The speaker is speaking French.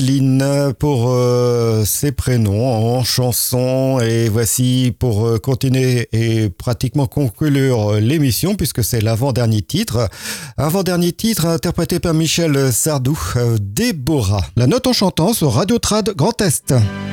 Lynn pour ses prénoms en chanson. Et voici pour continuer et pratiquement conclure l'émission, puisque c'est l'avant-dernier titre. Avant-dernier titre interprété par Michel Sardou, Déborah. La note en chantant sur Radio Trad Grand Est.